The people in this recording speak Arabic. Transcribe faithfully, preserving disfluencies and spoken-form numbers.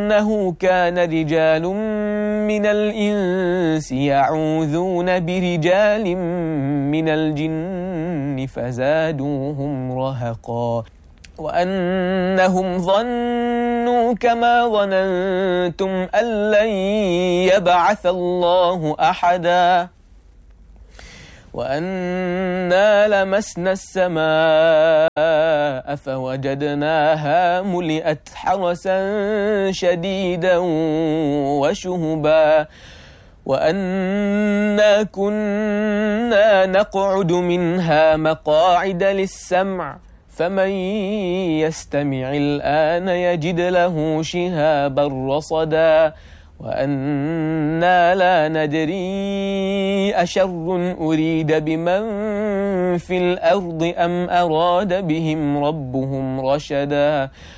وأنه كان رجال من الإنس يعوذون برجال من الجن فزادوهم رهقا وأنهم ظنوا كما ظننتم أن لن يبعث الله أحدا وأنا لمسنا السماء فوجدناها ملئت حرسا شديدا وشهبا وأنا كنا نقعد منها مقاعد للسمع فمن يستمع الآن يجد له شهابا رصدا وأنا لا ندري أشر أريد بمن في الأرض أم أراد بهم ربهم رشدا